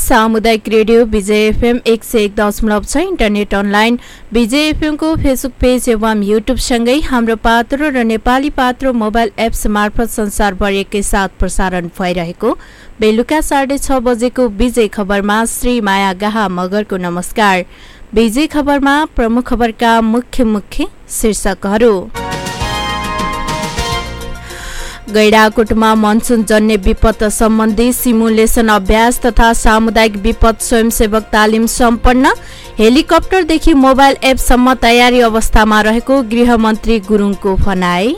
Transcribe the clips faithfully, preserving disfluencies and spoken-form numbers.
सामुदायिक रेडियो विजय एफएम एक सय एक दशमलव छ इन्टरनेट अनलाइन विजय एफएमको फेसबुक पेज एवं युट्युब सँगै हाम्रो पात्रो र नेपाली पात्रो मोबाइल एप्स मार्फत संसारभर एकैसाथ प्रसारण भइरहेको बेलुका साढे छ बजेको विजय खबरमा श्री माया गाहा मगरको नमस्कार। विजय खबरमा प्रमुख खबरका मुख्य मुख्य शीर्षकहरू। गैंडाकोटमा मनसुन जन्य विपद सम्बन्धी सिमुलेसन अभ्यास तथा सामुदायिक विपद स्वयंसेवक तालिम सम्पन्न। हेलिकप्टरदेखि मोबाइल एपसम्म तयारी अवस्थामा रहेको गृहमन्त्री गुरुङको भनाई।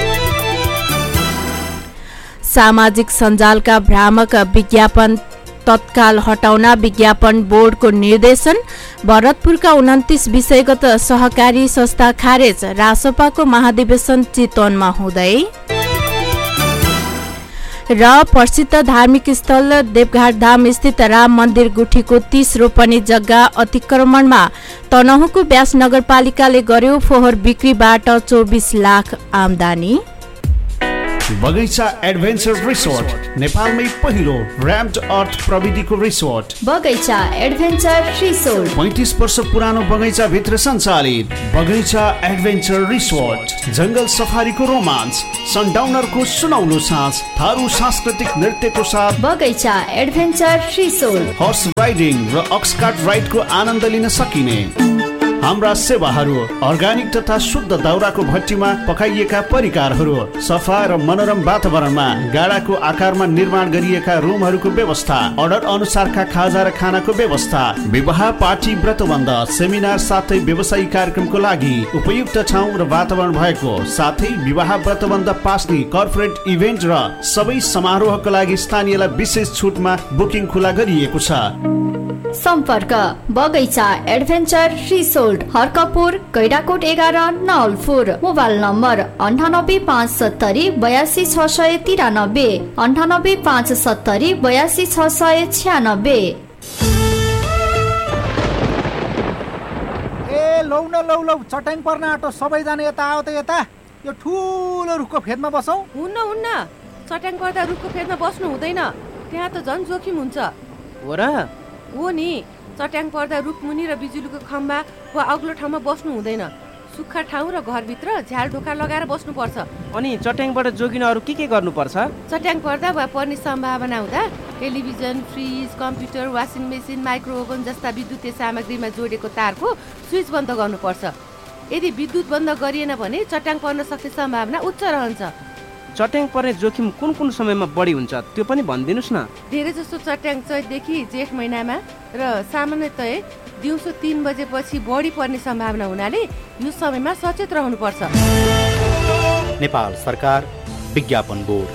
सामाजिक सञ्जालका भ्रामक विज्ञापन तत्काल हटाउन विज्ञापन बोर्डको निर्देशन। भरतपुरका उन्तिस विषयगत सहकारी संस्था खारेज। रासपाको महाधिवेशन चितवनमा हुँदै र प्रसिद्ध धार्मिक स्थल देवघाट धाम स्थित राम मन्दिर गुठीको तीस रोपनी जग्गा अतिक्रमणमा तनहुँको व्यास नगरपालिकाले गर्यो फोहोर बिक्रीबाट चौबिस लाख आमदानी। बगैंचा एडभेन्चर रिसोर्ट नेपालमै पहिलो र्याम्ड अर्थ प्रविधिको रिसोर्ट बगैंचा एडभेन्चर रिसोर्ट पैंतीस वर्ष पुरानो बगैंचा भित्र सञ्चालित बगैंचा एडभेन्चर रिसोर्ट। जंगल सफारीको रोमाञ्च, सनडाउनरको सुनौलो साँझ, थारू सांस्कृतिक नृत्यको साथ बगैंचा एडभेन्चर रिसोर्ट। हर्स राइडिङ र अक्सकार्ट राइडको आनन्द लिन सकिने हाम्रा सेवाहरू। अर्ग्यानिक तथा शुद्ध दाउराको भट्टीमा पकाइएका परिकारहरू, सफा र मनोरम वातावरणमा गाडाको आकारमा निर्माण गरिएका रुमहरूको व्यवस्था, अर्डर अनुसारका खाजा र खानाको व्यवस्था, विवाह पार्टी व्रतबन्ध सेमिनार साथै व्यवसायिक कार्यक्रमको लागि उपयुक्त ठाउँ र वातावरण भएको साथै विवाह व्रतबन्ध पास्ने कर्पोरेट इभेन्ट र सबै समारोहका लागि स्थानीयलाई विशेष छुटमा बुकिङ खुला गरिएको छ। सम्पर्क बगैंचा एडभेन्चर रिसोर्ट हर्कपुर गैंडाकोट एघार नवलपुर। मोबाइल नम्बर अन्ठानब्बे पाँच सत्तरी बयासी छ सय तिरानब्बे अन्ठानब्बे पाँच सत्तरी बयासी छ सय छ्यानब्बे। ए लौ न लौ लौ चट्याङ पर्न आँटो सबैजना यता आओ त यता। यो ठुलो रुखको फेदमा बसौँ। हुन्न हुन्न चट्याङ पर्दा रुखको फेदमा बस्नु हुँदैन, त्यहाँ त झन् जोखिम हुन्छ। हो र? हो नि, चट्याङ पर्दा रुखमुनि र बिजुलीको खम्बा वा अग्लो ठाउँमा बस्नु हुँदैन। सुक्खा ठाउँ र घरभित्र झ्याल ढोका लगाएर बस्नुपर्छ। अनि चट्याङबाट जोगिन अरू के के गर्नुपर्छ? चट्याङ पर्दा वा पर्ने सम्भावना हुँदा television, fridge, computer, washing machine, micro oven जस्ता विद्युतीय सामग्रीमा जोडेको तारको स्विच बन्द गर्नुपर्छ। यदि विद्युत बन्द गरिएन भने चट्याङ पर्न सक्ने सम्भावना उच्च रहन्छ। चट्याङ पर्ने जोखिम कुन कुन समयमा बढी हुन्छ त्यो पनि भनिदिनुस् न। धेरै जसो चट्याङ चैतदेखि जेठ महिनामा र सामान्यतया दिउँसो तीन बजेपछि बढी पर्ने सम्भावना हुनाले यो समयमा सचेत रहनुपर्छ। नेपाल सरकार विज्ञापन बोर्ड।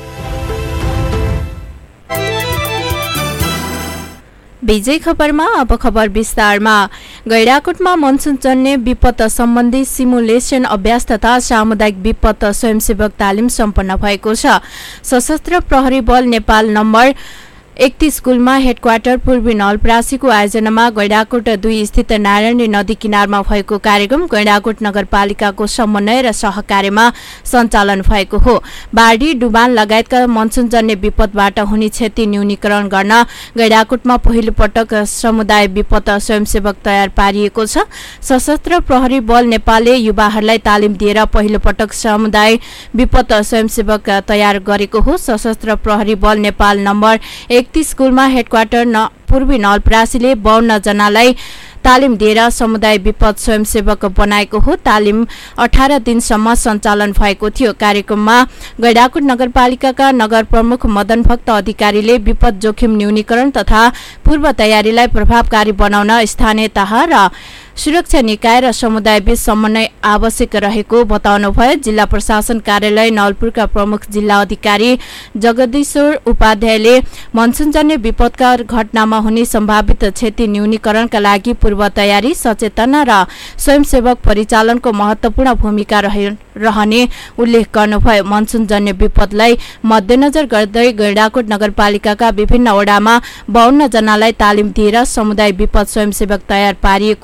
विजय खबरमा अब खबर विस्तारमा। गैंडाकोटमा मनसुन जन्य विपद सम्बन्धी सिमुलेसन अभ्यास तथा सामुदायिक विपद स्वयंसेवक तालिम सम्पन्न भएको छ। सशस्त्र प्रहरी बल नेपाल नम्बर एकतीस स्कुलमा हेडक्वार्टर पूर्वी नलप्रासीको आयोजनामा गैंडाकोट दुई स्थित नारायणी नदी किनारमा भएको कार्यक्रम गैंडाकोट नगरपालिकाको समन्वय र सहकार्यमा सञ्चालन भएको हो। बाढी, डुबान लगायतका मनसुनजन्य विपदबाट हुने क्षति न्यूनीकरण गर्न गैंडाकोटमा पहिलो पटक समुदाय विपद स्वयंसेवक तयार पारिएको छ। सशस्त्र प्रहरी बल नेपालले युवाहरूलाई तालिम दिएर पहिलो पटक समुदाय विपद स्वयंसेवक तयार गरेको हो। सशस्त्र प्रहरी बल नेपाल नम्बर एकतीस स्कुलमा हेडक्वार्टर न पूर्वी नलप्रासीले बाउन्न जनालाई तालिम दिएर समुदाय विपद स्वयंसेवक बनाएको हो। तालिम अठार दिनसम्म सञ्चालन भएको थियो। कार्यक्रममा गैंडाकोट नगरपालिकाका नगर प्रमुख मदन भक्त अधिकारीले विपद जोखिम न्यूनीकरण तथा पूर्व तयारीलाई प्रभावकारी बनाउन स्थानीय तह र सुरक्षा निकाय र समुदायबीच समन्वय आवश्यक रहेको बताउनुभयो। जिल्ला प्रशासन कार्यालय नवलपुरका प्रमुख जिल्ला अधिकारी जगदीश्वर उपाध्यायले मनसुनजन्य विपदका घटनामा हुने सम्भावित क्षति न्यूनीकरणका लागि पूर्व तयारी, सचेतना र स्वयंसेवक परिचालनको महत्वपूर्ण भूमिका रहने उल्लेख गर्नुभयो। मनसुनजन्य विपदलाई मध्यनजर गर्दै गैंडाकोट नगरपालिकाका विभिन्न वडामा बाउन्न जनालाई तालिम दिएर समुदाय विपद स्वयंसेवक तयार पारिएको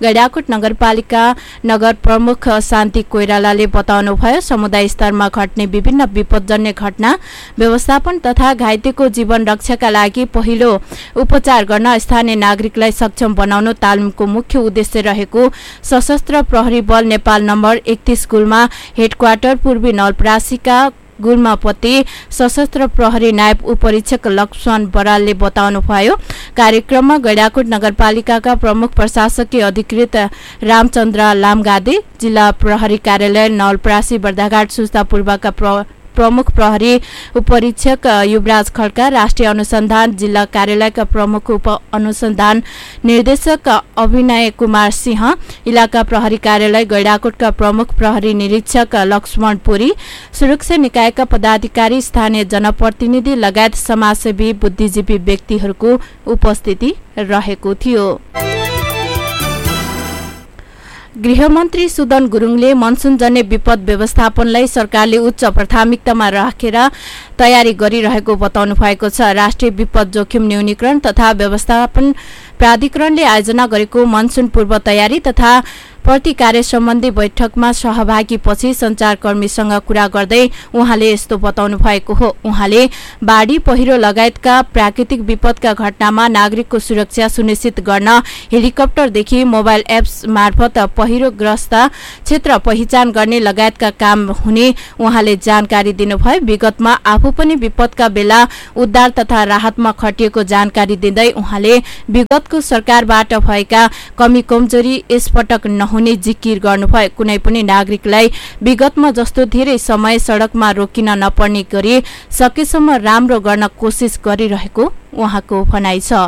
गैंडाकोट नगरपालिका नगर प्रमुख शान्ति कोइरालाले बताउनुभयो समुदाय स्तरमा घट्ने विभिन्न विपदजन्य घटना व्यवस्थापन तथा घाइतेको जीवन रक्षाका लागि पहिलो उपचार गर्न स्थानीय नागरिकलाई सक्षम बनाउनु तालिमको मुख्य उद्देश्य रहेको सशस्त्र प्रहरी बल नेपाल नम्बर एकतीस गुल्मा हेडक्वार्टर पूर्वी नवलपरासीका गुल्मापति सशस्त्र प्रहरी नायब उपरीक्षक लक्ष्मण बरालले बताउनुभयो कार्यक्रममा गैंडाकोट नगरपालिकाका प्रमुख प्रशासकीय अधिकृत रामचन्द्र लामगादे जिल्ला प्रहरी कार्यालय नवलपरासी बर्दाघाट सुस्ता पूर्वका प्रमुख प्रहरी उपरीक्षक युवराज खड्का राष्ट्रिय अनुसन्धान जिल्ला कार्यालयका प्रमुख उप अनुसन्धान निर्देशक अभिनय कुमार सिंह इलाका प्रहरी कार्यालय गैंडाकोटका प्रमुख प्रहरी निरीक्षक लक्ष्मण पुरी सुरक्षा निकायका पदाधिकारी स्थानीय जनप्रतिनिधि लगायत समाजसेवी बुद्धिजीवी व्यक्तिहरूको उपस्थिति रहेको थियो। गृहमन्त्री सुदन गुरुङले मनसुनजन्य विपद व्यवस्थापनलाई सरकारले उच्च प्राथमिकतामा राखेर तयारी गरिरहेको बताउनु भएको छ। राष्ट्रिय विपद जोखिम न्यूनीकरण तथा व्यवस्थापन प्राधिकरणले आयोजना गरेको मनसुन पूर्व तयारी तथा प्रति कार्य सम्बन्धी बैठकमा सहभागी पछि संचारकर्मीसँग कुरा गर्दै उहाँले यस्तो बताउनु भएको हो। उहाँले बाढी पहिरो लगायतका प्राकृतिक विपदका घटनामा नागरिकको सुरक्षा सुनिश्चित गर्न हेलिकप्टरदेखि मोबाइल एप्स मार्फत पहिरोग्रस्त क्षेत्र पहिचान गर्ने लगायतका काम हुने उहाँले जानकारी दिनुभयो। विगतमा आफू पनि विपदका बेला उद्धार तथा राहतमा खटिएको जानकारी दिँदै उहाँले विगतको सरकारबाट भएका कमी कमजोरी यसपटक हुने जिकिर गर्नुभयो। कुनै पनि नागरिकलाई विगतमा जस्तो धेरै समय सडकमा रोकिन नपर्ने गरी सकेसम्म राम्रो गर्न कोसिस गरिरहेको उहाँको भनाइ छ।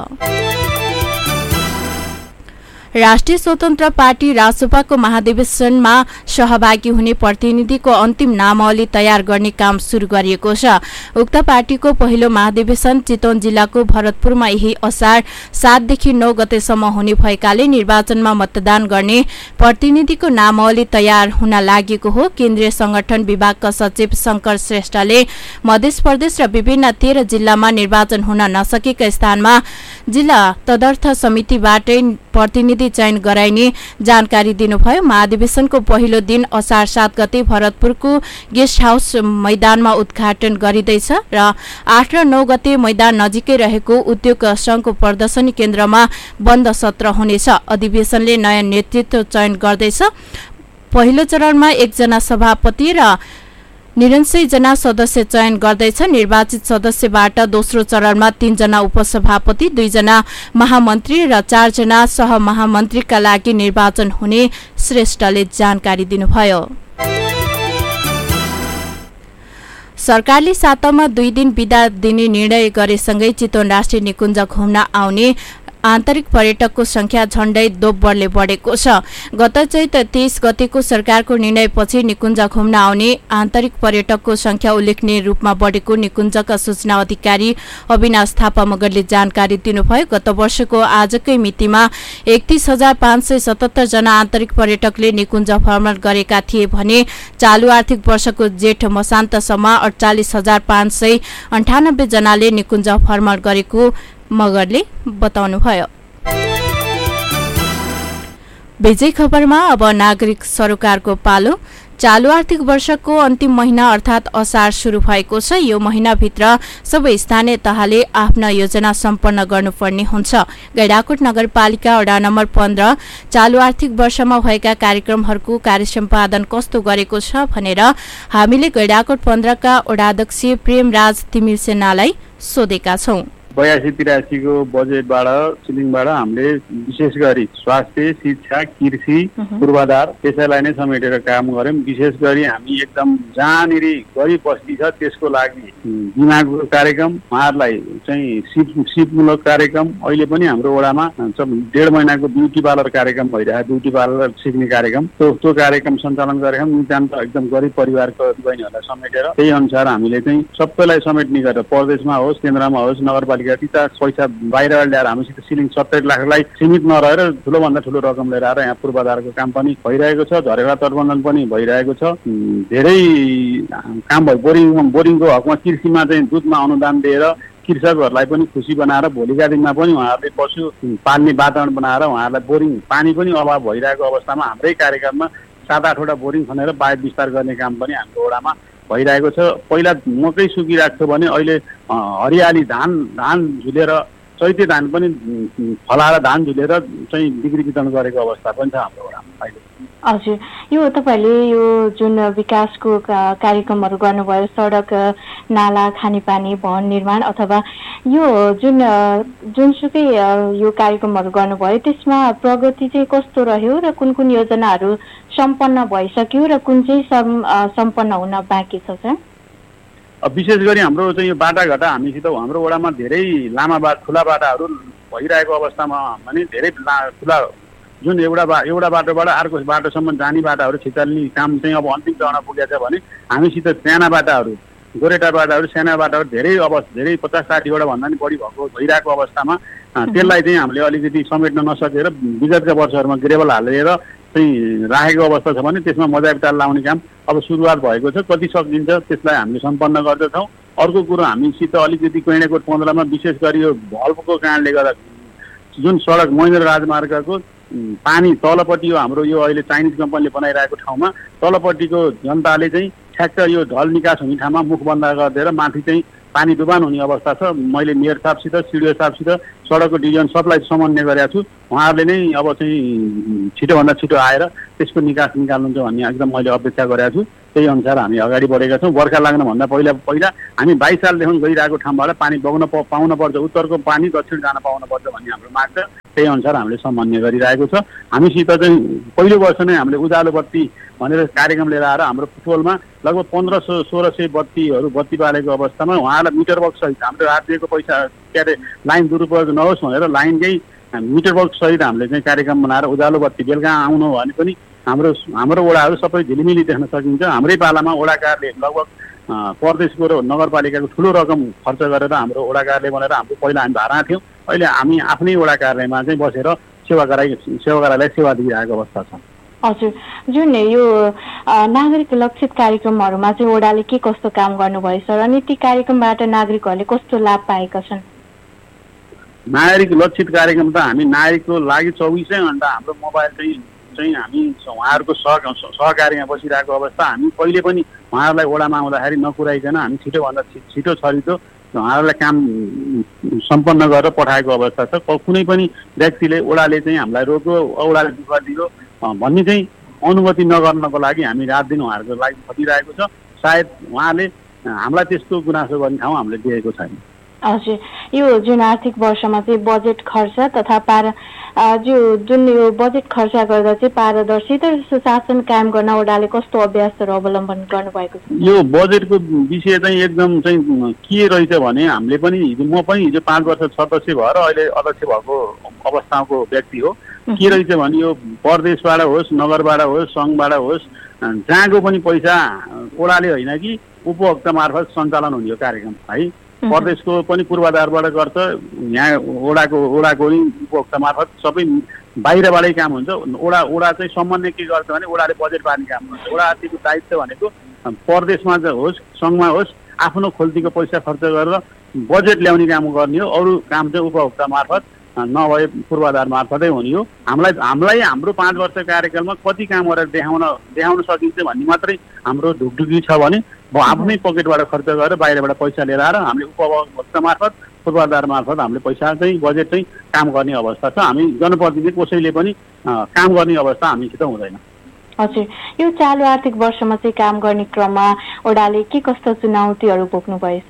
राष्ट्रिय स्वतन्त्र पार्टी रासपाको महाधिवेशनमा सहभागी हुने प्रतिनिधिको अन्तिम नामावली तयार गर्ने काम सुरु गरिएको छ। उक्त पार्टीको पहिलो महाधिवेशन चितवन जिल्लाको भरतपुरमा यही असार सातदेखि नौ गतेसम्म हुने भएकाले निर्वाचनमा मतदान गर्ने प्रतिनिधिको नामावली तयार हुन लागेको हो। केन्द्रीय संगठन विभागका सचिव शंकर श्रेष्ठले मध्य प्रदेश र विभिन्न तेह्र जिल्लामा निर्वाचन हुन नसकेका स्थानमा जिल्ला तदर्थ समितिबाटै प्रतिनिधि चयन गराइने जानकारी दिनुभयो। महाधिवेशनको पहिलो दिन असार सात गते भरतपुरको गेस्ट हाउस मैदानमा उद्घाटन गरिँदैछ र आठ र नौ गते मैदान नजिकै रहेको उद्योग संघको प्रदर्शनी केन्द्रमा बन्द सत्र हुनेछ। अधिवेशनले नयाँ नेतृत्व चयन गर्दैछ। पहिलो चरणमा एकजना सभापति र निरन्सय जना सदस्य चयन गर्दैछ। निर्वाचित सदस्यबाट दोस्रो चरणमा तीनजना उपसभापति दुईजना महामन्त्री र चारजना सहमहामन्त्रीका लागि निर्वाचन हुने श्रेष्ठले जानकारी दिनुभयो। सरकारले सातामा दुई दिन बिदा दिने निर्णय गरेसँगै चितवन राष्ट्रिय निकुञ्ज घुम्न आउने आन्तरिक पर्यटकको संख्या झण्डै दोब्बरले बढेको छ। गत चैत तेइस गतेको सरकारको निर्णयपछि निकुञ्ज घुम्न आउने आन्तरिक पर्यटकको संख्या उल्लेखनीय रूपमा बढेको निकुञ्जका सूचना अधिकारी अविनाश थापा मगरले जानकारी दिनुभयो। गत वर्षको आजकै मितिमा एकतीस हजार पाँच सय सतहत्तर जना आन्तरिक पर्यटकले निकुञ्ज भ्रमण गरेका थिए भने चालू आर्थिक वर्षको जेठ मसान्तसम्म अडचालिस हजार पाँच सय अन्ठानब्बे जनाले निकुञ्ज भ्रमण गरेको मगरले बताउनुभयो। विजय खबरमा अब नागरिक सरोकारको पालो। चालू आर्थिक वर्षको अन्तिम महिना अर्थात असार शुरू भएको छ। यो महिनाभित्र सबै स्थानीय तहले आफ्ना योजना सम्पन्न गर्नुपर्ने हुन्छ। गैंडाकोट नगरपालिका वडा नम्बर पन्ध्र चालू आर्थिक वर्षमा भएका कार्यक्रमहरूको कार्यसम्पादन कस्तो गरेको छ भनेर हामीले गैंडाकोट पन्ध्रका वडाध्यक्ष प्रेमराज तिमिल सेनालाई सोधेका छौं। बयासी तिरासीको बजेटबाट सिलिङबाट हामीले विशेष गरी स्वास्थ्य शिक्षा कृषि पूर्वाधार त्यसैलाई नै समेटेर काम गर्यौं। विशेष गरी हामी एकदम जहाँनिर गरिब बस्ती छ त्यसको लागि बिमाको कार्यक्रम उहाँहरूलाई चाहिँ सिप सिपमूलक कार्यक्रम अहिले पनि हाम्रो वडामा डेढ महिनाको ब्युटी पार्लर कार्यक्रम भइरहेको ब्युटी पार्लर सिक्ने कार्यक्रम त्यो त्यो कार्यक्रम सञ्चालन गरेका छौँ। नितान्त एकदम गरिब परिवारको बहिनीहरूलाई समेटेर त्यही अनुसार हामीले चाहिँ सबैलाई समेट्ने गरेर प्रदेशमा होस् केन्द्रमा होस् नगरपालिका त्यता पैसा बाहिरबाट ल्याएर हामीसित सिलिङ सत्तरी लाखलाई सीमित नरहेर ठुलोभन्दा ठुलो रकम लिएर आएर यहाँ पूर्वाधारको काम पनि भइरहेको छ। झरेला तटबन्धन पनि भइरहेको छ। धेरै काम भयो। बोरिङ बोरिङको हकमा कृषिमा चाहिँ दुधमा अनुदान दिएर कृषकहरूलाई पनि खुसी बनाएर भोलिका दिनमा पनि उहाँहरूले पशु पाल्ने वातावरण बनाएर उहाँहरूलाई बोरिङ पानी पनि अभाव भइरहेको अवस्थामा हाम्रै कार्यक्रममा सात आठवटा बोरिङ खनेर बाँध विस्तार गर्ने काम पनि हाम्रो वडामा भइरहेको छ। पहिला मकै सुकिरहेको थियो भने अहिले हरियाली धान धान झुलेर चैते धान पनि फलाएर धान झुलेर चाहिँ बिक्री वितरण गरेको अवस्था पनि छ हाम्रो वडामा अहिले। हजुर, यो तपाईँले यो जुन विकासको कार्यक्रमहरू गर्नुभयो, सडक, नाला, खानेपानी, भवन निर्माण अथवा यो जुन जुनसुकै यो कार्यक्रमहरू गर्नुभयो त्यसमा प्रगति चाहिँ कस्तो रह्यो र कुन कुन योजनाहरू सम्पन्न भइसक्यो र कुन चाहिँ सम्पन्न हुन बाँकी छ सर? विशेष गरी हाम्रो चाहिँ यो बाटाघाटा हामीसित हाम्रो वडामा धेरै लामा बाटा ठुला बाटाहरू भइरहेको अवस्थामा भने धेरै ठुला जुन एउटा बा एउटा बाटोबाट अर्को बाटोसम्म जाने बाटाहरू छिताल्ने काम चाहिँ अब अन्तिम चरणमा पुगेको छ भने हामीसित साना बाटाहरू गोरेटा बाटाहरू साना बाटाहरू धेरै अब धेरै पचास साठीवटा भन्दा पनि बढी भएको भइरहेको अवस्थामा त्यसलाई चाहिँ हामीले अलिकति समेट्न नसकेर विगतका वर्षहरूमा ग्रेभल हालेर चाहिँ राखेको अवस्था छ भने त्यसमा मजाकटार लाउने काम अब सुरुवात भएको छ। कति सकिन्छ त्यसलाई हामीले सम्पन्न गर्दछौँ। अर्को कुरो हामीसित अलिकति कैँडाकोट पन्ध्रमा विशेष गरी यो भल्भको कारणले गर्दा जुन सडक महेन्द्र राजमार्गको पानी तलपट्टि यो हाम्रो यो अहिले चाइनिज कम्पनीले बनाइरहेको ठाउँमा तलपट्टिको जनताले चाहिँ ठ्याक्क यो ढल निकास हुने ठाउँमा मुख बन्द गरिदिएर माथि चाहिँ पानी डुबान हुने अवस्था छ। मैले मेयर साहबसित सिडिओ साहबसित सडकको डिभिजन सबलाई समन्वय गरेको छु। उहाँहरूले नै अब चाहिँ छिटोभन्दा छिटो आएर त्यसको निकास निकाल्नुहुन्छ भन्ने एकदम मैले अपेक्षा गरेको छु। त्यही अनुसार हामी अगाडि बढेका छौँ। बर्खा लाग्नुभन्दा पहिला पहिला हामी बाइस सालदेखि गइरहेको ठाउँबाट पानी बग्न पाउनुपर्छ, उत्तरको पानी दक्षिण जान पाउनुपर्छ भन्ने हाम्रो माग छ। त्यही अनुसार हामीले समन्वय गरिरहेको छ। हामीसित चाहिँ पहिलो वर्ष नै हामीले उज्यालो बत्ती भनेर कार्यक्रम लिएर आएर हाम्रो टोलमा लगभग पन्ध्र सौ सोह्र सय बत्तीहरू बत्ती बालेको अवस्थामा उहाँलाई मिटर बक्स सहित हाम्रो राज्यको पैसा के अरे लाइन दुरुपयोग नहोस् भनेर लाइनकै मिटर बक्स सहित हामीले चाहिँ कार्यक्रम बनाएर उज्यालो बत्ती बेलुका आउनु भने पनि हाम्रो हाम्रो वडाहरू सबै झिलिमिली देख्न सकिन्छ। हाम्रै पालामा वडा कार्यालय लगभग प्रदेशको र नगरपालिकाको ठुलो रकम खर्च गरेर हाम्रो वडा कार्यालय बनाएर हाम्रो पहिला हामी भाडा थियौँ। अहिले हामी आफ्नै वडा कार्यालयमा चाहिँ बसेर सेवाकाई सेवाकाईलाई सेवा दिइरहेको अवस्था छ। हजुर, जुन यो नागरिक लक्षित कार्यक्रमहरूमा चाहिँ वडाले के कस्तो काम गर्नुभयो सर अनि ती कार्यक्रमबाट नागरिकहरूले कस्तो लाभ पाएका छन्? नागरिक लक्षित कार्यक्रम त हामी नागरिकको लागि चौबिसै घन्टा हाम्रो मोबाइल चाहिँ चाहिँ हामी उहाँहरूको सह सहकार्यमा बसिरहेको अवस्था। हामी कहिले पनि उहाँहरूलाई वडामा आउँदाखेरि नकुराइकन हामी छिटोभन्दा छिटो छरिटो उहाँहरूलाई काम सम्पन्न गरेर पठाएको अवस्था छ। कुनै पनि व्यक्तिले वडाले चाहिँ हामीलाई रोक्यो, वडाले दुःख दियो भन्ने चाहिँ अनुमति नगर्नको लागि हामी रात दिन उहाँहरूको लागि खटिरहेको छ। सायद उहाँले हामीलाई त्यस्तो गुनासो गर्ने ठाउँ हामीले दिएको छैन। हजुर, यो जुन आर्थिक वर्षमा चाहिँ बजेट खर्च तथा पार जो जुन यो बजेट खर्च गर्दा चाहिँ पारदर्शिता र सुशासन कायम गर्न वडाले कस्तो अभ्यासहरू अवलम्बन गर्नुभएको छ? यो बजेटको विषय चाहिँ एकदम चाहिँ के रहेछ भने हामीले पनि हिजो म पनि हिजो पाँच वर्ष सदस्य भएर अहिले अध्यक्ष भएको अवस्थाको व्यक्ति हो। के रहेछ भने यो प्रदेशबाट होस्, नगरबाट होस्, सङ्घबाट होस्, जहाँको पनि पैसा वडाले होइन कि उपभोक्ता मार्फत सञ्चालन हुने यो कार्यक्रम है। प्रदेशको पनि पूर्वाधारबाट गर्छ, यहाँ वडाको वडाको नि उपभोक्ता मार्फत सबै बाहिरबाटै काम हुन्छ। वडा वडा चाहिँ समन्वय के गर्छ भने वडाले बजेट पार्ने काम गर्छ। वडा आर्थिकको दायित्व भनेको प्रदेशमा होस्, सङ्घमा होस्, आफ्नो खोल्तीको पैसा खर्च गरेर बजेट ल्याउने काम गर्ने हो। अरू काम चाहिँ उपभोक्ता मार्फत नभए पूर्वाधार मार्फतै हुने हो। हामीलाई हामीलाई हाम्रो पाँच वर्ष कार्यकालमा कति काम गरेर देखाउन देखाउन सकिन्छ भन्ने मात्रै हाम्रो ढुकढुकी छ भने आफ्नै पकेटबाट खर्च गरेर बाहिरबाट पैसा लिएर आएर हामीले उपभोक्ता मार्फत पूर्वाधार मार्फत हामीले पैसा चाहिँ बजेट चाहिँ काम गर्ने अवस्था छ। हामी जनप्रतिनिधि कसैले पनि काम गर्ने अवस्था हामीसित हुँदैन। हजुर, यो चालु आर्थिक वर्षमा चाहिँ काम गर्ने क्रममा वडाले के कस्तो चुनौतीहरू भोग्नु भएछ?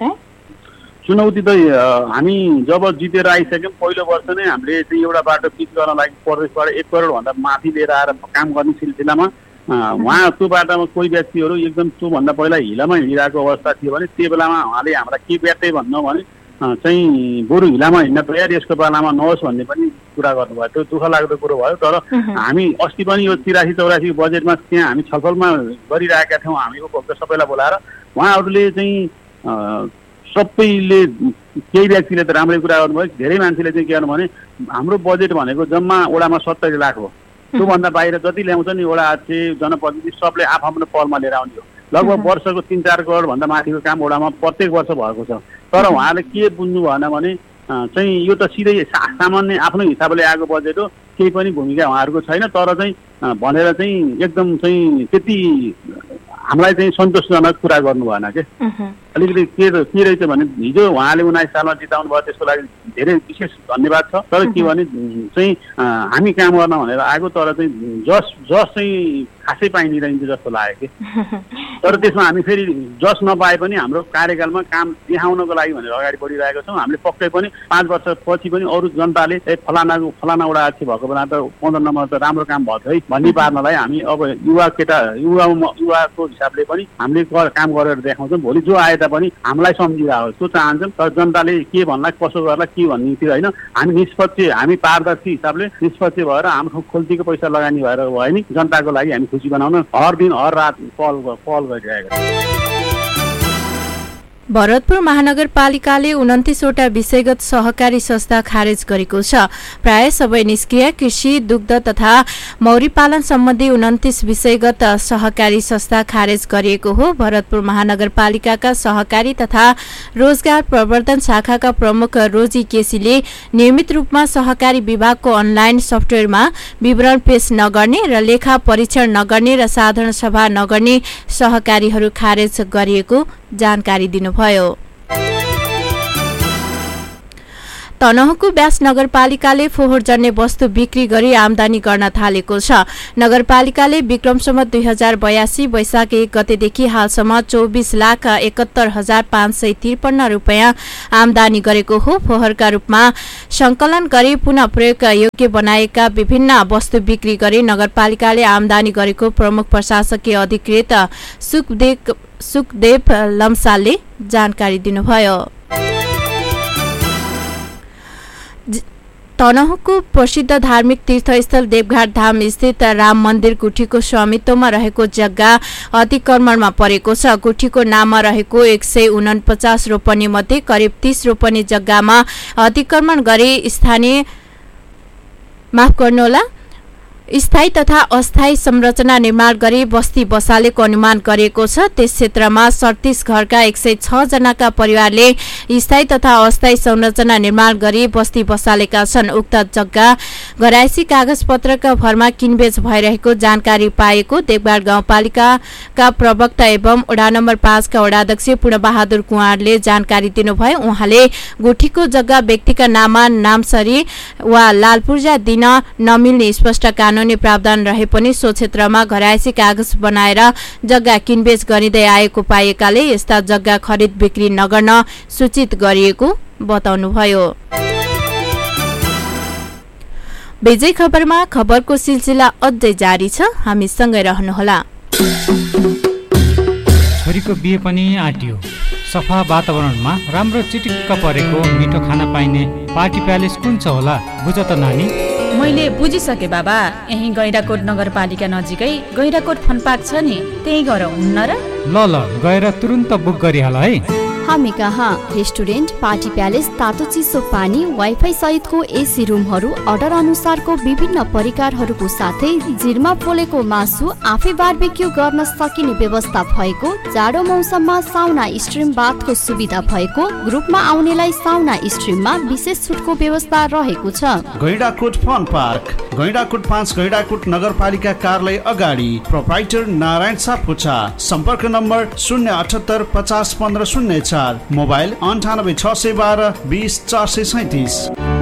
चुनौती त हामी जब जितेर आइसक्यौँ पहिलो वर्ष नै हामीले चाहिँ एउटा बाटो पिच गर्न लागि प्रदेशबाट एक करोडभन्दा माथि लिएर आएर काम गर्ने सिलसिलामा उहाँ त्यो बाटोमा कोही व्यक्तिहरू एकदम त्योभन्दा पहिला हिलामा हिँडिरहेको अवस्था थियो भने त्यो बेलामा उहाँले हामीलाई के ब्याट्दै भन्नु भने चाहिँ बरु हिलामा हिँड्न तयार यसको पालामा नहोस् भन्ने पनि कुरा गर्नुभयो। त्यो दुःख लाग्दो कुरो भयो। तर हामी अस्ति पनि यो तिरासी चौरासी बजेटमा त्यहाँ हामी छलफलमा गरिरहेका थियौँ। हामी उपभोक्ता सबैलाई बोलाएर उहाँहरूले चाहिँ सबैले केही व्यक्तिले त राम्रै कुरा गर्नुभयो, धेरै मान्छेले चाहिँ के गर्नु भने हाम्रो बजेट भनेको जम्मा वडामा सत्तरी लाख हो, त्योभन्दा बाहिर जति ल्याउँछ नि वडा अध्यक्ष जनप्रतिनिधि सबले आफ्नो पहलमा लिएर आउने हो। ल लगभग वर्षको तीन चार करोड भन्दा माथिको काम वडामा प्रत्येक वर्ष भएको छ। तर उहाँले के बुझ्नु भएन भने चाहिँ यो त सिधै सामान्य आफ्नो हिसाबले आएको बजेट हो, केही पनि भूमिका उहाँहरूको छैन। तर चाहिँ भनेर चाहिँ एकदम चाहिँ त्यति हामीलाई चाहिँ सन्तोषजनक कुरा गर्नु भएन के। अलिकति के के रहेछ भने हिजो उहाँले उन्नाइस सालमा जिताउनु भयो, त्यसको लागि धेरै विशेष धन्यवाद छ। तर के भने चाहिँ हामी काम गर्न भनेर आएको, तर चाहिँ जस जस चाहिँ खासै पाइने रहन्छ जस्तो लाग्यो कि। तर त्यसमा हामी फेरि जस नपाए पनि हाम्रो कार्यकालमा काम देखाउनको लागि भनेर अगाडि बढिरहेको छौँ। हामीले पक्कै पनि पाँच वर्षपछि पनि अरू जनताले ए फलानाको फलाना वडा अध्यक्ष भएको बेला त पन्ध्र नम्बर त राम्रो काम भयो है भन्ने पार्नलाई हामी अब युवा केटा युवा युवाको हिसाबले पनि हामीले काम गरेर देखाउँछौँ। भोलि जो आए तापनि हामीलाई सम्झिरहेको त्यो चाहन्छौँ। तर जनताले के भन्ला कसो गर्ला के भन्नेतिर होइन, हामी निष्पक्ष हामी पारदर्शी हिसाबले निष्पक्ष भएर हाम्रो खोल्तीको पैसा लगानी भएर भयो नि जनताको लागि हामी खुसी बनाउन हर दिन हर रात पहल पहल गरिरहेका छौँ। भरतपुर महानगरपालिकाले उन्तिसवटा विषयगत सहकारी संस्था खारेज गरेको छ। प्राय सबै निष्क्रिय कृषि, दुग्ध तथा मौरी पालन सम्बन्धी उन्तिस विषयगत सहकारी संस्था खारेज गरिएको हो। भरतपुर महानगरपालिकाका सहकारी तथा रोजगार प्रवर्धन शाखाका प्रमुख रोजी केसीले नियमित रूपमा सहकारी विभागको अनलाइन सफ्टवेयरमा विवरण पेश नगर्ने र लेखा परीक्षण नगर्ने र साधारण सभा नगर्ने सहकारीहरू खारेज गरिएको जानकारी दिनुभयो। तनहुँको व्यास नगरपालिकाले फोहोर जन्य वस्तु बिक्री गरी आमदानी गर्न थालेको छ। नगरपालिकाले विक्रम सम्वत दुई हजार बयासी वैशाख एक गतेदेखि हालसम्म चौबिस लाख एकहत्तर हजार पाँच सय त्रिपन्न रुपियाँ आमदानी गरेको हो। फोहोरका रूपमा संकलन गरी पुनः प्रयोग योग्य बनाएका विभिन्न वस्तु बिक्री गरी नगरपालिकाले आमदानी गरेको प्रमुख प्रशासकीय अधिकृत सुखदेव सुखदेव लम्सालले जानकारी दिनुभयो। तनहुँको प्रसिद्ध धार्मिक तीर्थस्थल देवघाट धाम स्थित राम मन्दिर गुठीको स्वामित्वमा रहेको जग्गा अतिक्रमणमा परेको छ। गुठीको नाममा रहेको एक सय उनपचास रोपनी मध्ये करिब तीस रोपनी जग्गामा अतिक्रमण गरी स्थानीय माफ गर्नुहोला स्थायी तथा अस्थायी संरचना निर्माण गरी बस्ती बसालेको अनुमान गरिएको छ। त्यस क्षेत्रमा सडतिस घरका एक सय छ जनाका परिवारले स्थायी तथा अस्थायी संरचना निर्माण गरी बस्ती बसालेका छन्। उक्त जग्गा घरायसी कागज पत्रका भरमा किनबेच भइरहेको जानकारी पाएको देवघाट गाउँपालिकाका प्रवक्ता एवं वडा नम्बर पाँचका वडाध्यक्ष पूर्णबहादुर कुँवरले जानकारी दिनुभयो। उहाँले गुठीको जग्गा व्यक्तिका नाममा नामसरी वा लालपूर्जा दिन नमिल्ने स्पष्ट कानूनी प्रावधान रहे पनि सो क्षेत्रमा घरायसी कागज बनाएर जग्गा किनबेच गरिँदै आएको पाएकाले यस्ता जग्गा खरिद बिक्री नगर्न सूचित गरिएको बताउनुभयो। विजय खबरमा खबरको सिलसिला अझै जारी छ, हामी सँगै रहनुहोला। छोरीको बिहे पनि आँटियो। सफा वातावरणमा राम्रो चिटिक्क परेको मिठो खाना पाइने पार्टी प्यालेस कुन छ होला बुझ त नानी। मैले बुझिसके बाबा, यही गैंडाकोट नगरपालिका नजिकै गैंडाकोट फन पार्क छ नि, त्यही गएर हुन्न र? ल ल गएर तुरुन्त बुक गरिहाल है। हामी कहाँ रेस्टुरेन्ट, पार्टी प्यालेस, तातो चिसो पानी, वाइफाई सहितको एसी रुमहरू, अर्डर अनुसारको विभिन्न परिकारहरूको साथै जिरमा पोलेको मासु, आफै बारबेक्यू गर्न सकिने व्यवस्था भएको, जाडो मौसममा साउना स्ट्रिम बाथको सुविधा भएको, ग्रुपमा आउनेलाई साउना स्ट्रिममा विशेष छुटको व्यवस्था रहेको छ। गैंडाकोट फन पार्क, गैंडाकोट पाँच, गैंडाकोट नगरपालिका कार्यालय अगाडि, प्रोप्राइटर नारायण सापकोटा। सम्पर्क नम्बर शून्य अठहत्तर पचास पन्ध्र शून्य चार, मोबाइल अन्ठानब्बे छ सय बाह्र बिस चार सय सैतिस।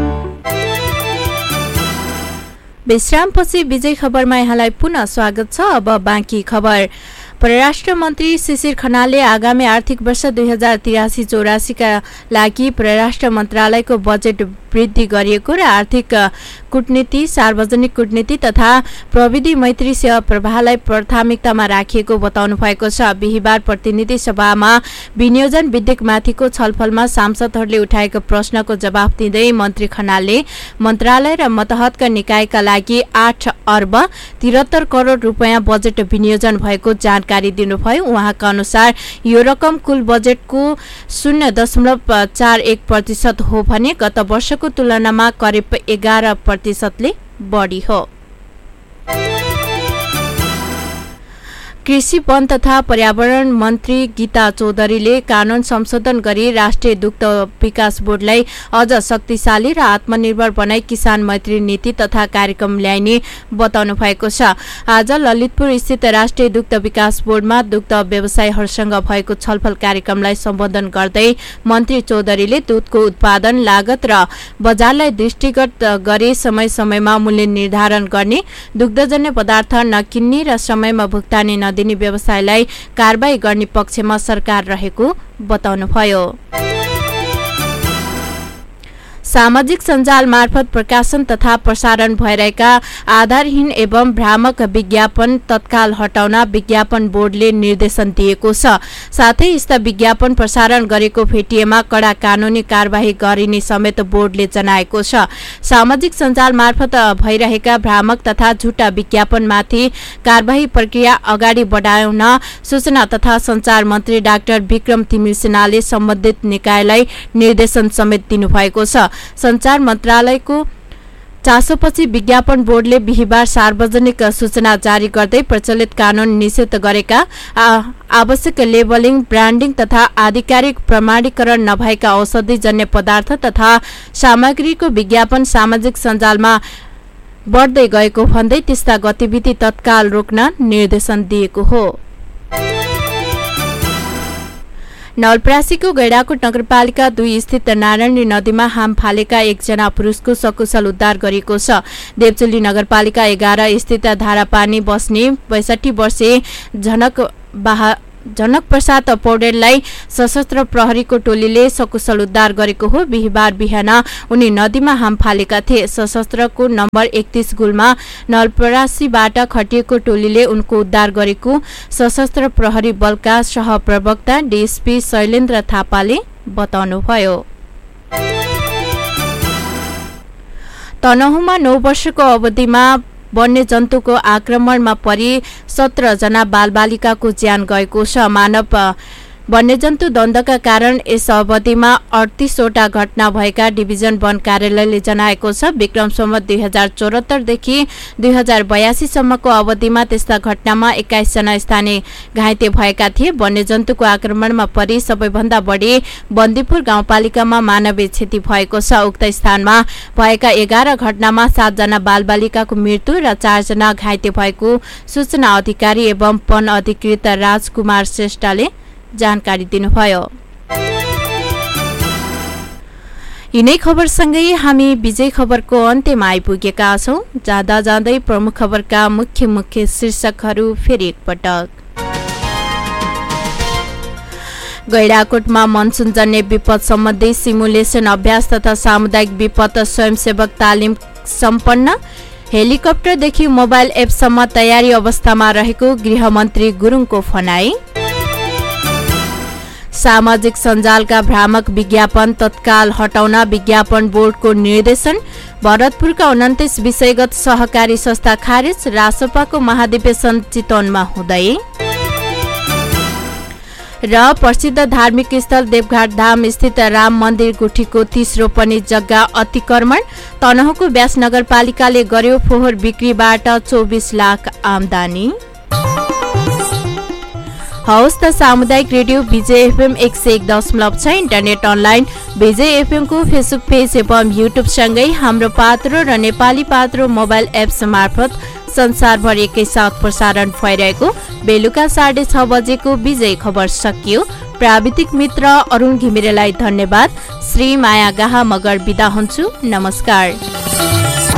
विश्रामपछि विजय खबरमा यहाँलाई पुनः स्वागत छ। अब बाँकी खबर। परराष्ट्र मन्त्री शिशिर खनालले आगामी आर्थिक वर्ष दुई हजार तिरासी चौरासीका लागि परराष्ट्र मन्त्रालयको बजेट वृद्धि गरिएको र आर्थिक कूटनीति, सार्वजनिक कूटनीति तथा प्रविधि मैत्री सेवा प्रवाहलाई प्राथमिकतामा राखिएको बताउनु भएको छ। बिहिबार प्रतिनिधि सभामा विनियोजन विधेयकमाथिको छलफलमा सांसदहरूले उठाएको प्रश्नको जवाफ दिँदै मन्त्री खनालले मन्त्रालय र मतहतका निकायका लागि आठ अर्ब तिहत्तर करोड रुपियाँ बजेट विनियोजन भएको जानकारी दिनुभयो। उहाँका अनुसार यो रकम कुल बजेटको शून्य दशमलव चार एक प्रतिशत हो भने गत वर्षको तुलनामा करिब एघार प्रतिशतले बढी हो। कृषि वन तथा पर्यावरण मन्त्री गीता चौधरीले कानून संशोधन गरी राष्ट्रिय दुग्ध विकास बोर्डलाई अझ शक्तिशाली र आत्मनिर्भर बनाई किसान मैत्री नीति तथा कार्यक्रम ल्याइने बताउनु भएको छ। आज ललितपुर स्थित राष्ट्रिय दुग्ध विकास बोर्डमा दुग्ध व्यवसायीहरूसँग भएको छलफल कार्यक्रमलाई सम्बोधन गर्दै मन्त्री चौधरीले दूधको उत्पादन लागत र बजारलाई दृष्टिगत गरी समय समयमा मूल्य निर्धारण गर्ने, दुग्धजन्य पदार्थ नकिन्ने र समयमा भुक्तानी नदिने व्यवसायलाई कारबाही गर्ने पक्षमा सरकार रहेको बताउनुभयो। सामाजिक सञ्जाल मार्फत प्रकाशन तथा प्रसारण भइरहेका आधारहीन एवं भ्रामक विज्ञापन तत्काल हटाउन विज्ञापन बोर्डले निर्देशन दिएको छ। साथै यस्ता विज्ञापन प्रसारण गरेको भेटिएमा कड़ा कानूनी कार्यवाही गरिने समेत बोर्डले जनाएको छ। सामाजिक सञ्जाल मार्फत भइरहेका भ्रामक तथा झुटा विज्ञापनमाथि कार्यवाही प्रक्रिया अगाडि बढाउन सूचना तथा सञ्चार मन्त्री डाक्टर विक्रम तिमिल सिन्हाले सम्बन्धित निकायलाई निर्देशन समेत दिनुभएको छ। सञ्चार मन्त्रालयको चासोपछि विज्ञापन बोर्डले बिहिबार सार्वजनिक सूचना जारी गर्दै प्रचलित कानून निषेध गरेका आवश्यक लेबलिङ, ब्रान्डिङ तथा आधिकारिक प्रमाणीकरण नभएका औषधिजन्य पदार्थ तथा सामग्रीको विज्ञापन सामाजिक सञ्जालमा बढ्दै गएको भन्दै त्यस्ता गतिविधि तत्काल रोक्न निर्देशन दिएको हो। नवलपरासीको गैंडाकोट नगरपालिका दुई स्थित नारायणी नदीमा हाम फालेका एकजना पुरुषको सकुशल उद्धार गरिएको छ। देवचुली नगरपालिका एघार स्थित धारापानी बस्ने बैसठी वर्षीय झनक बाहा जनक प्रसाद पौडेललाई सशस्त्र प्रहरीको टोलीले सकुशल उद्धार गरेको हो। बिहिबार बिहान उनी नदीमा हाम फालेका थिए। सशस्त्रको नम्बर एकतीस गुल्मा नवलपरासीबाट खटिएको टोलीले उनको उद्धार गरेको सशस्त्र प्रहरी बलका सहप्रवक्ता डीएसपी शैलेन्द्र थापाले बताउनुभयो। तनहुँमा नौ वर्षको अवधिमा वन्यजन्तुको आक्रमणमा परि सत्र जना बालबालिकाको ज्यान गएको छ। मानव वन्यजन्तु द्वन्द्वका कारण यस अवधिमा अडतीसवटा घटना भएका डिभिजन वन कार्यालयले जनाएको छ। विक्रम सम्वत दुई हजार चौहत्तरदेखि दुई हजार बयासीसम्मको अवधिमा त्यस्ता घटनामा एक्काइसजना स्थानीय घाइते भएका थिए। वन्यजन्तुको आक्रमणमा परि सबैभन्दा बढी बन्दीपुर गाउँपालिकामा मानवीय क्षति भएको छ। उक्त स्थानमा भएका एघार घटनामा सातजना बालबालिकाको मृत्यु र चारजना घाइते भएको सूचना अधिकारी एवं वन अधिकृत राजकुमार श्रेष्ठले जानकारी दिनुभयो। यिनै खबरसँगै हामी विजय खबरको अन्त्यमा आइपुगेका छौं। जाँदा जाँदै प्रमुख खबरका मुख्य मुख्य शीर्षकहरू फेरि एकपटक। गैंडाकोटमा मनसुनजन्य विपद सम्बन्धी सिमुलेसन अभ्यास तथा सामुदायिक विपद स्वयंसेवक तालिम सम्पन्न। हेलिकप्टरदेखि मोबाइल एपसम्म तयारी अवस्थामा रहेको गृहमन्त्री गुरुङको भनाई। सामाजिक सञ्जालका भ्रामक विज्ञापन तत्काल हटाउन विज्ञापन बोर्डको निर्देशन। भरतपुरका उन्तिस विषयगत सहकारी संस्था खारेज। रासपाको महाधिवेशन चितवनमा हुँदै। र प्रसिद्ध धार्मिक स्थल देवघाट धाम स्थित राम मन्दिर गुठीको तेस्रो पनि जग्गा अतिक्रमण। तनहुँको व्यास नगरपालिकाले गर्यो फोहोर बिक्रीबाट चौबिस लाख आमदानी। हवस् त सामुदायिक रेडियो विजय एफएम एक सय एक दशमलव छ इन्टरनेट अनलाइन विजय एफएम को फेसबुक पेज एवं युट्युब सँगै हाम्रो पात्रो र नेपाली पात्रो मोबाइल एप्स मार्फत संसारभर एकैसाथ प्रसारण भइरहेको बेलुका साढे छ बजेको विजय खबर सकियो। प्राविधिक मित्र अरुण घिमिरेलाई धन्यवाद। श्री माया गाहा मगर बिदा हुन्छु। नमस्कार।